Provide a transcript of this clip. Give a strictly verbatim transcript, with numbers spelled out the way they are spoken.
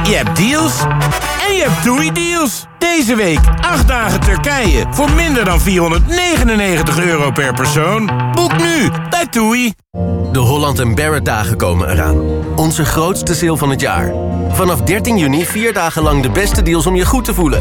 Je hebt deals en je hebt TUI-deals. Deze week acht dagen Turkije voor minder dan vierhonderdnegenennegentig euro per persoon. Boek nu bij TUI. De Holland en Barrett dagen komen eraan. Onze grootste sale van het jaar. Vanaf dertien juni vier dagen lang de beste deals om je goed te voelen.